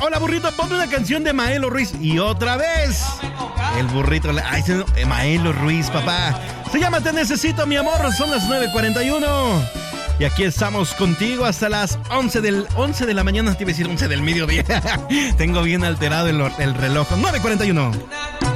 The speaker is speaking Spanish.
Hola, burrito, ponme una canción de Maelo Ruiz. Y otra vez. El burrito. Ay, Maelo Ruiz, papá. Se llama Te Necesito, mi amor. Son las 9:41. Y aquí estamos contigo hasta las 11 de la mañana. Te iba a decir 11 del mediodía. Tengo bien alterado el reloj. 9:41.